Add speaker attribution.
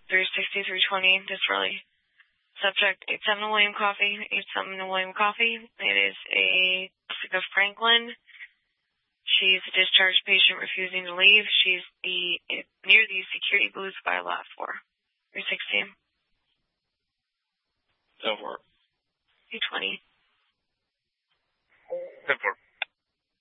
Speaker 1: 360, 320, Disraeli. Subject 87 to William Coffey, 87 to William Coffey. It is a Jessica Franklin. She's a discharged patient refusing to leave. She's near the security booth by lot 4. 360.
Speaker 2: Go for it.
Speaker 1: 220.
Speaker 2: Go for it.